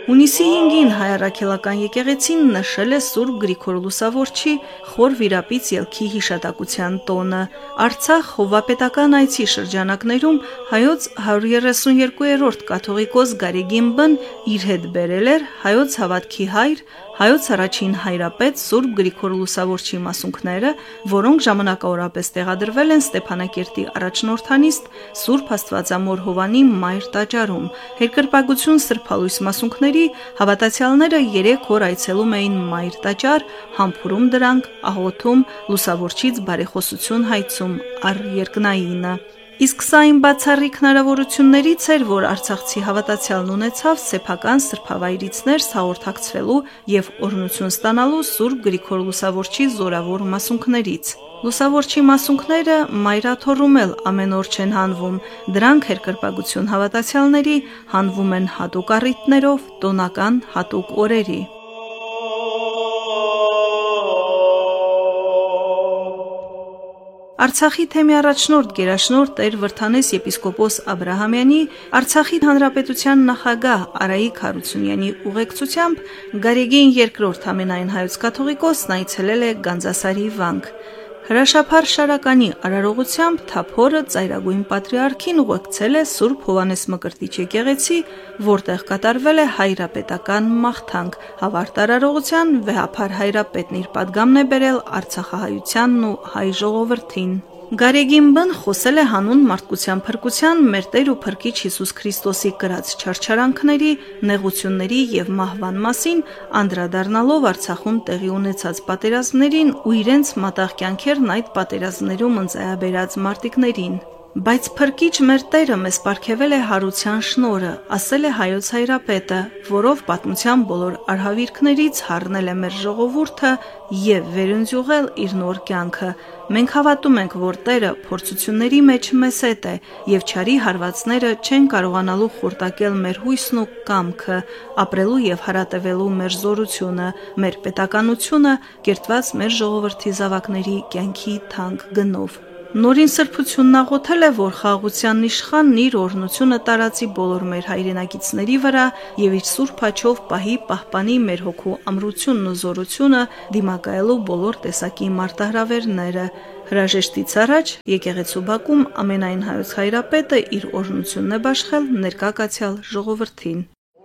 Հունիսի 5-ին Հայ առաքելական եկեղեցին նշել է Սուրբ Գրիգոր Լուսավորչի խոր վիրապից ելքի հիշատակության տոնը։ Արցախ հովվապետական այցի շրջանակներում հայոց 132-րդ կաթողիկոս Գարեգին Բն իր հետ բերել էր հայոց հավատքի հայր, հայոց առաջին հայրապետ Սուրբ Գրիգոր Լուսավորչի մասունքները, որոնք ժամանակավորապես տեղադրվել են Ստեփանակերտի առաջնորդանիստ Սուրբ Աստվածամոր Հովանի Մայր տաճարում։ Երկրպագություն Սրբալույս մասունքների հավատացյալները 3 օր այցելում էին Մայր տաճար, համբուրում դրանք, աղոթում, Լուսավորչից բարեխոսություն հայցում առ երկնայինը։ Իսկ սա այն բացառիկ հնարավորություններից էր, որ արցախցի հավատացյալն ունեցավ սեփական սրբավայրիցներ հաղորդակցվելու եւ օրհնություն ստանալու Սուրբ Գրիգոր Լուսավորչի զորավոր մասունքներից։ Լուսավորչի մասունքները մայրաթոռում էլ ամեն օր չեն հանվում, դրանք երկրպագություն հավատացյալների հանվում են հատուկ առիթներով, տոնական հատուկ օրերի։ Արցախի թեմի առաջնորդ գերաշնորհ Տեր Վրդանես եպիսկոպոս Աբրահամյանի, Արցախի հանրապետության նախագահ Արայիկ Հարությունյանի ուղեկցությամբ Գարեգին II ամենայն հայոց կաթողիկոսն այցելել է Գանձասարի վանք։ Հրաշափառ Շարականի արարողությամբ Թափորը ծայրագույն պատրիարքին ուղեկցել է Սուրբ Հովհաննես Մկրտիչ եկեղեցի, որտեղ կատարվել է հայրապետական մաղթանք։ Հավարտ արարողության վեհափառ հայրապետն իր պատգամն է բերել արցախահայությանն ու հայ ժողովրդին։ Գարեգին Բն խոսել է հանուն մարդկության փրկության մեր Տեր ու Փրկիչ Հիսուս Քրիստոսի կրած չարչարանքների, նեղությունների եւ մահվան մասին, անդրադառնալով Արցախում տեղի ունեցած պատերազմներին ու իրենց մատաղ կյանքերն այդ պատերազմներում ընծայաբերած մարտիկներին։ Բայց Փրկիչ մեր Տերը մեզ պարգևել է հարության շնորհը, ասել է հայոց հայրապետը, որով պատմության բոլոր արհավիրքներից հառնել է մեր ժողովուրդը եւ վերընձյուղել իր նոր կյանքը։ Մենք հավատում ենք, որ Տերը փորձությունների մեջ մեզ հետ է եւ չարի հարվածները չեն կարողանալու խորտակել մեր հույսն ու կամքը, ապրելու եւ հարատևելու մեր զորությունը, մեր պետականությունը, կերտված մեր ժողովրդի զավակների կյանքի թանկ գնով։ Նորին սրբությունն աղոթել է, որ խաղաղության իշխանն իր օրհնությունը տարածի բոլոր մեր հայրենակիցների վրա եւ իր սուրբ աջով պահպանի մեր հոգու ամրությունն ու զորությունը դիմակայելու բոլոր տեսակի մարտահրավերները։ Հրաժեշտից առաջ եկեղեցու բակում ամենայն հայոց հայրապետը իր օրհնությունն է բաշխել ներկա կացյալ ժողովրդին։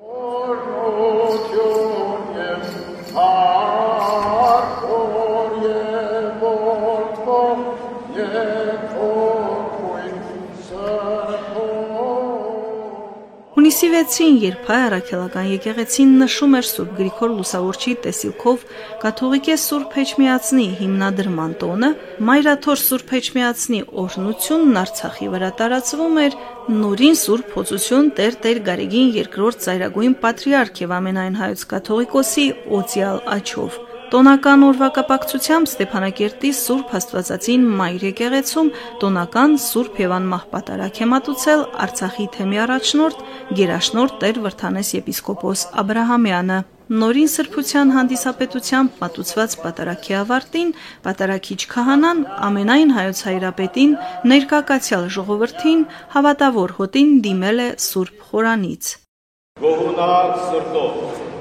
Հունիսի 6-ին, երբ Հայ առաքելական եկեղեցին նշում էր Սուրբ Գրիգոր Լուսավորչի տեսիլքով կաթողիկե Սուրբ Էջմիածնի հիմնադրման տոնը, մայրաթոռ Սուրբ Էջմիածնի օրհնությունն Արցախի վրա տարածվում էր նորին Սուրբ Հոծություն Տեր Գարեգին II ծայրագույն պատրիարք եւ ամենայն հայոց կաթողիկոսի օծյալ աջով։ Տոնական օրվա կապակցությամբ Ստեփանակերտի Սուրբ Աստվածածին Մայր եկեղեցում տոնական Սուրբ եւ անմահ պատարագ է մատուցել Արցախի թեմի առաջնորդ գերաշնորհ Տեր Վրդանես եպիսկոպոս Աբրահամյանը։ Նորին սրբության հանդիսապետությամբ մատուցված պատարագի ավարտին պատարագիչ քահանան ամենայն հայոց հայրապետին, ներկա կացյալ ժողովրդին, հավատավոր հոտին դիմել է Սուրբ խորանից։ Գոհունակ սրտով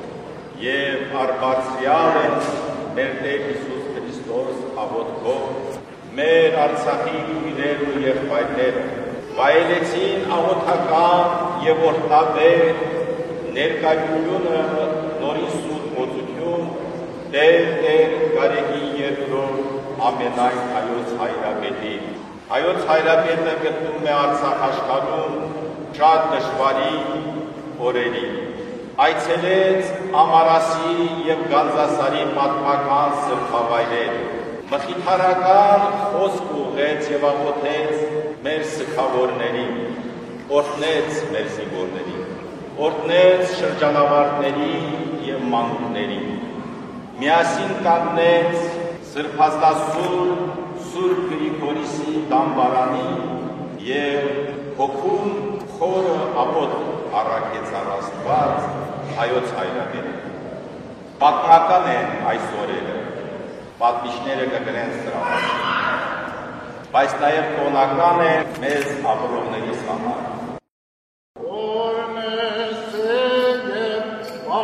եւ արբարձյալ է մեր Տեր Հիսուս Քրիստոս աղոթքով մեր Արցախի քույրեր ու եղբայրները վայելեցին աղոթական եւ օրհնաբեր ներկայությունը նորին Սուրբ Հոծություն Տեր Գարեգին II ամենայն հայոց հայրապետի։ Հայոց հայրապետը գտնվում է Արցախ աշխարհում շատ դժվարի օրերի։ Այցելեց Ամարասի եւ Գանձասարի պատմական սրբավայրեր, մխիթարական խոսք ուղղեց եւ աղոթեց մեր սգավորներին, օրհնեց մեր զինվորներին, օրհնեց շրջանավարտներին եւ մանկուներին, միասին կանգնեց սրբազդասուր Սուրբ Գրիգորիսի դամբարանին եւ հոգուն խորը աղոթ առաքեց առ Աստված հայոց հայրապետը։ Պատմական են այս օրերը, պատմիչները կգրեն սրա մասին, բայց նաև տոնական է մեզ ապրողներիս համար։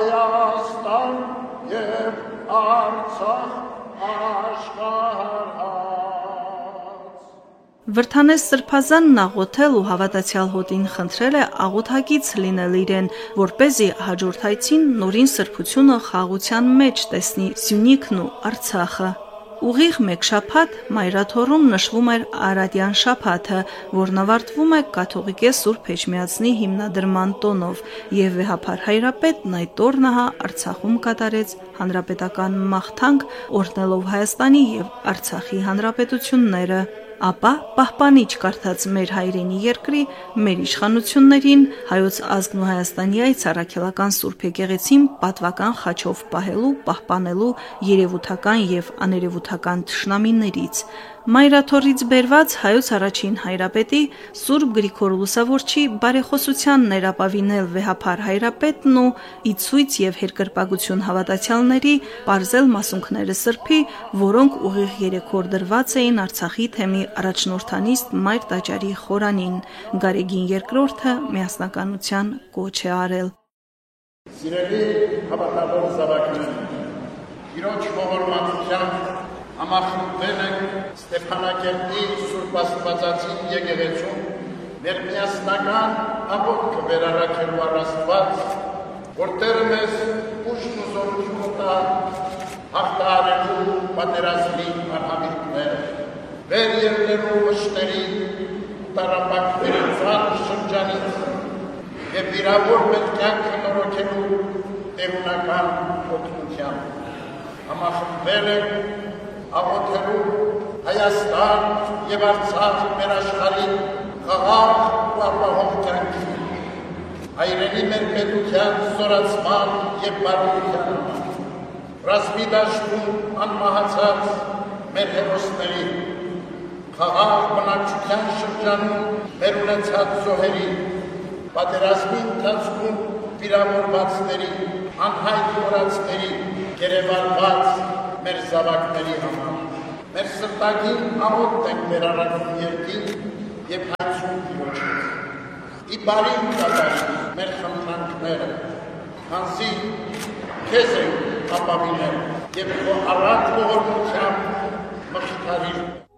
Հայաստան եւ Արցախ աշխարհած։ Վրթանես Սրբազանն աղոթել ու հավատացյալ հոտին խնդրել է աղոթագից լինել իրեն, որպեսզի հաջորդ այցին նորին սրբությունը խաղաղության մեջ տեսնի Սյունիքն ու Արցախը։ Ուղիղ մեկ շաբաթ Մայրաթոռում նշվում էր Արարատյան շաբաթը, որն ավարտվում է կաթողիկե Սուրբ Էջմիածնի հիմնադրման տոնով, եւ վեհափար հայրապետն այդ օրն Արցախում կատարեց հանրապետական մաղթանք, օրհնելով Հայաստանի եւ Արցախի հանրապետությունները, ապա պահպանիչ կարդաց մեր հայրենի երկրի, մեր իշխանություններին, հայոց ազգն ու Հայաստանի այս առաքելական Սուրբ եկեղեցին պատվական խաչով պահելու, պահպանելու երևութական եւ աներևութական թշնամիներից։ Մայրաթոռից բերված հայոց առաջին հայրապետի Սուրբ Գրիգոր Լուսավորչի բարեխոսության ներապավինել վեհափար հայրապետն ու իցույց եւ երկրպագություն հավատացյալների պարզել մասունքները Սրբի, որոնք ուղիղ 3 օր դրված էին Արցախի թեմի առաջնորդանիստ Մայր տաճարի խորանին։ Գարեգին II միասնականության կոչ է արել։ Սիրելի հավատավոր զավակներ, Տիրոջ ողորմածությամբ համախմբվել ենք Ստեփանակերտի Սուրբ Աստվածածին եկեղեցում մեր միասնական աղոթքը վերառաքելու առ Աստված, որ Տերը մեզ ուժն ու զորություն տա հաղթահարելու պատերազմի արհամիքները, վեր ելնելու վշտերի տառապանքների ծանր շրջանից եւ վիրավոր մեր կյանքը նորոգելու տերունական օգնությամբ համախմբվել ենք աղոթելու Հայաստան եւ Արցախ մեր աշխարհի խաղաղ ու ապահով կյանքի, հայրենի մեր պետության զորացման եւ բարօրության համար, ռազմի դաշտում անմահացած մեր հերոսների, խաղաղ բնակչության շրջանում մեր ունեցած զոհերի, պատերազմի ընթացքում վիրավորվածների, անհայտ մոռացների, գերեվարված մեր զավակների համար, մեր սրտագին աղոթք ենք մեր առաքուն երկին եւ հայցում Տիրոջից։ Ի բարին կատարի մեր խնդրանքները, քանզի քեզ ենք ապավինել եւ քո առատ ողորմությամբ մխիթարիր